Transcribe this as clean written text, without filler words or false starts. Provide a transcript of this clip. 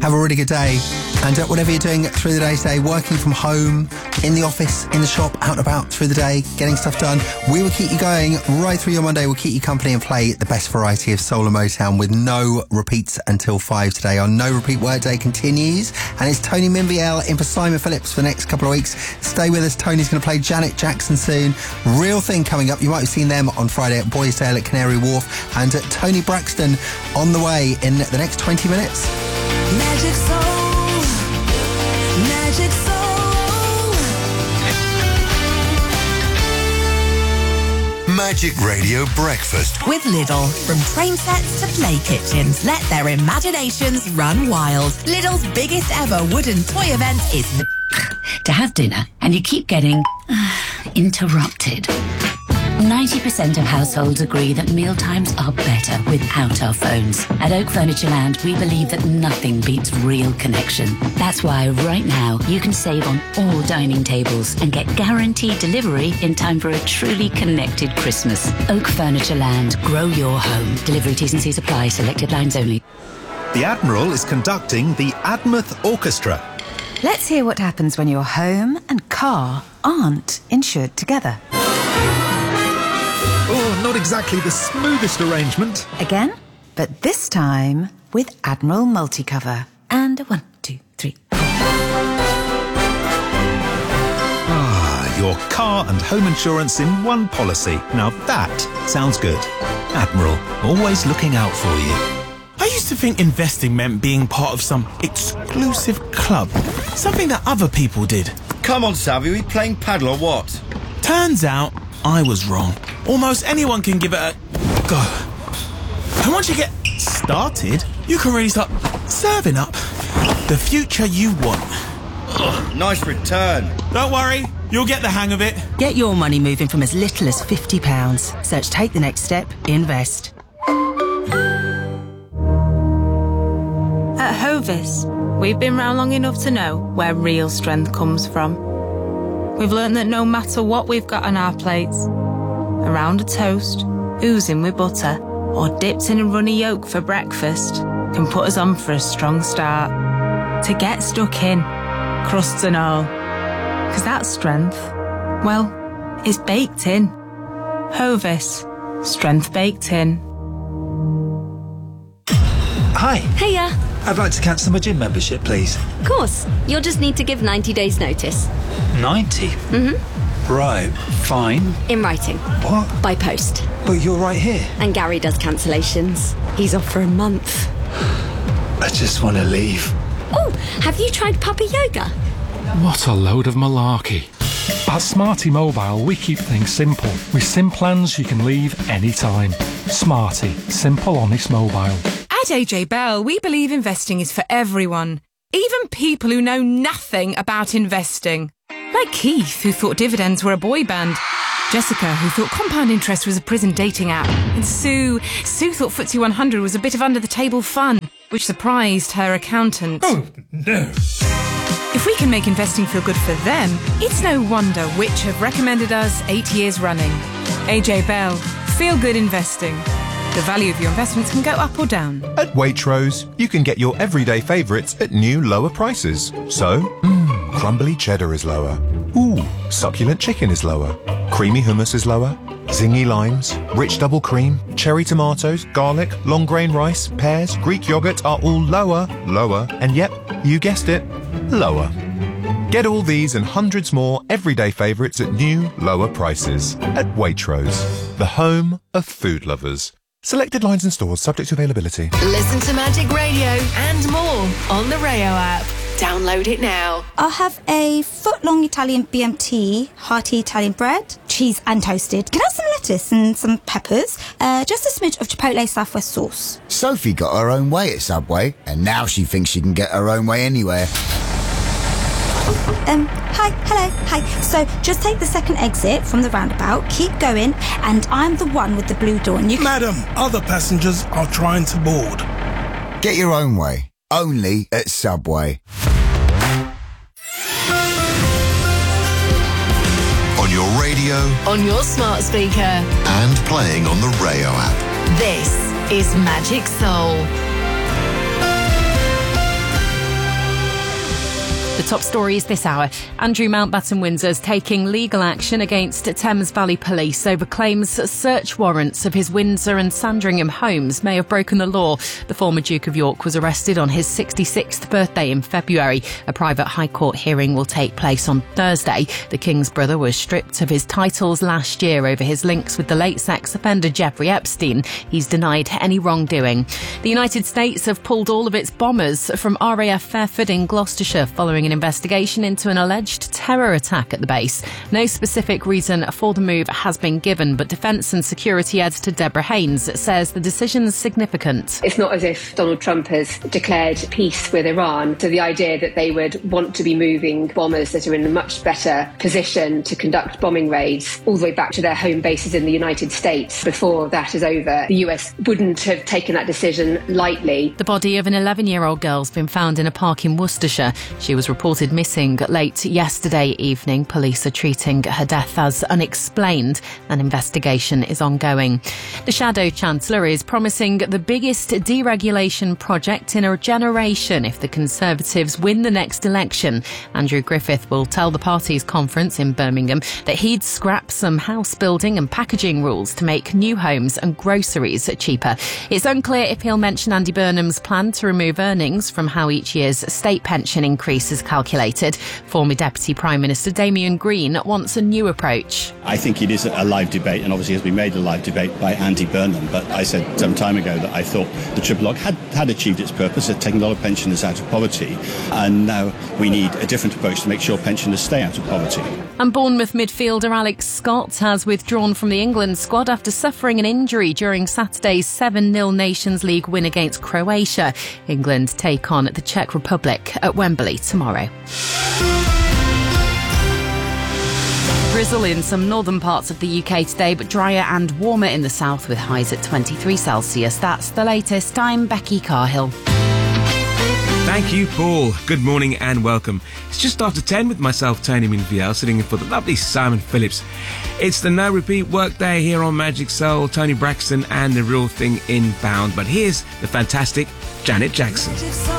Have a really good day. And whatever you're doing through the day today, working from home, in the office, in the shop, out and about through the day, getting stuff done, we will keep you going right through your Monday. We'll keep you company and play the best variety of soul and Motown with no repeats until 5 today. Our No Repeat Word Day continues, and it's Tony Minviel in for Simon Phillips for the next couple of weeks. Stay with us. Tony's going to play Janet Jackson soon. Real Thing coming up. You might have seen them on Friday at Boysdale at Canary Wharf. And Tony Braxton on the way in the next 20 minutes. Magic Soul, Magic Soul. Magic Radio Breakfast with Lidl. From train sets to play kitchens, let their imaginations run wild. Lidl's biggest ever wooden toy event is to have dinner and you keep getting interrupted. 90% of households agree that mealtimes are better without our phones. At Oak Furniture Land, we believe that nothing beats real connection. That's why right now you can save on all dining tables and get guaranteed delivery in time for a truly connected Christmas. Oak Furniture Land, grow your home. Delivery T's and C's apply, selected lines only. The Admiral is conducting the Admouth Orchestra. Let's hear what happens when your home and car aren't insured together. Oh, not exactly the smoothest arrangement. Again, but this time with Admiral Multicover. And 1, 2, 3, 4. Ah, your car and home insurance in one policy. Now that sounds good. Admiral, always looking out for you. I used to think investing meant being part of some exclusive club. Something that other people did. Come on, Savvy, are we playing paddle or what? Turns out, I was wrong. Almost anyone can give it a go. And once you get started, you can really start serving up the future you want. Ugh, nice return. Don't worry, you'll get the hang of it. Get your money moving from as little as £50. Search Take the Next Step, Invest. At Hovis, we've been round long enough to know where real strength comes from. We've learned that no matter what we've got on our plates, a round of toast, oozing with butter, or dipped in a runny yolk for breakfast can put us on for a strong start. To get stuck in, crusts and all. 'Cause that strength, well, is baked in. Hovis, strength baked in. Hi. Hiya. I'd like to cancel my gym membership, please. Of course. You'll just need to give 90 days notice. 90? Right, fine. In writing. What? By post. But you're right here. And Gary does cancellations. He's off for a month. I just want to leave. Oh, have you tried Puppy Yoga? What a load of malarkey. At Smarty Mobile, we keep things simple. With SIM plans you can leave anytime. Smarty. Simple, honest mobile. At AJ Bell, we believe investing is for everyone. Even people who know nothing about investing. Like Keith, who thought dividends were a boy band. Jessica, who thought compound interest was a prison dating app. And Sue thought FTSE 100 was a bit of under-the-table fun, which surprised her accountant. Oh, no. If we can make investing feel good for them, it's no wonder which have recommended us 8 years running. AJ Bell, feel good investing. The value of your investments can go up or down. At Waitrose, you can get your everyday favourites at new lower prices. So, crumbly cheddar is lower. Ooh, succulent chicken is lower. Creamy hummus is lower. Zingy limes, rich double cream, cherry tomatoes, garlic, long grain rice, pears, Greek yoghurt are all lower, and yep, you guessed it, lower. Get all these and hundreds more everyday favourites at new, lower prices. At Waitrose, the home of food lovers. Selected lines and stores subject to availability. Listen to Magic Radio and more on the Rayo app. Download it now. I'll have a foot-long Italian BMT, hearty Italian bread, cheese and toasted. Can I have some lettuce and some peppers? Just a smidge of Chipotle Southwest sauce. Sophie got her own way at Subway, and now she thinks she can get her own way anywhere. Hi. So just take the second exit from the roundabout, keep going, and I'm the one with the blue door. And you Madam, other passengers are trying to board. Get your own way. Only at Subway. On your radio, on your smart speaker, and playing on the Rayo app. This is Magic Soul. top stories this hour. Andrew Mountbatten Windsor's taking legal action against Thames Valley Police over claims search warrants of his Windsor and Sandringham homes may have broken the law. The former Duke of York was arrested on his 66th birthday in February. A private High Court hearing will take place on Thursday. The King's brother was stripped of his titles last year over his links with the late sex offender Jeffrey Epstein. He's denied any wrongdoing. The United States have pulled all of its bombers from RAF Fairford in Gloucestershire following an investigation into an alleged terror attack at the base. No specific reason for the move has been given, but Defence and Security Editor Deborah Haynes says the decision's significant. It's not as if Donald Trump has declared peace with Iran, so the idea that they would want to be moving bombers that are in a much better position to conduct bombing raids all the way back to their home bases in the United States before that is over, the US wouldn't have taken that decision lightly. The body of an 11-year-old girl's been found in a park in Worcestershire. She was reported missing late yesterday evening. Police are treating her death as unexplained. An investigation is ongoing. The Shadow Chancellor is promising the biggest deregulation project in a generation if the Conservatives win the next election. Andrew Griffith will tell the party's conference in Birmingham that he'd scrap some house building and packaging rules to make new homes and groceries cheaper. It's unclear if he'll mention Andy Burnham's plan to remove earnings from how each year's state pension increase is calculated. Former Deputy Prime Minister Damian Green wants a new approach. I think it is a live debate, and obviously has been made a live debate by Andy Burnham, but I said some time ago that I thought the Triple Lock had achieved its purpose of taking a lot of pensioners out of poverty, and now we need a different approach to make sure pensioners stay out of poverty. And Bournemouth midfielder Alex Scott has withdrawn from the England squad after suffering an injury during Saturday's 7-0 Nations League win against Croatia. England take on the Czech Republic at Wembley tomorrow. Drizzle in some northern parts of the UK today, but drier and warmer in the south with highs at 23 Celsius. That's the latest. I'm Becky Carhill. Thank you, Paul. Good morning and welcome. It's just after 10 with myself, Tony Minfield, sitting in for the lovely Simon Phillips. It's the no repeat work day here on Magic Soul, Tony Braxton and The Real Thing Inbound. But here's the fantastic Janet Jackson.